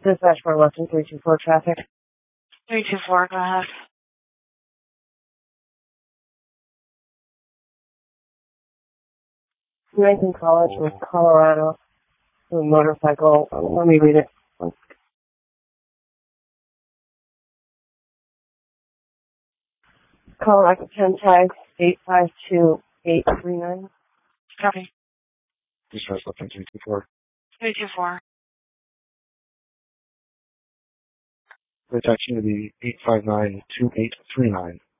Dispatch for Western 324 traffic. 324, go ahead. American College with Colorado. A motorcycle. Let me read it. Colorado 10 tag 852839. Copy. Dispatch Western 324. 324. The attaching to the 8592839.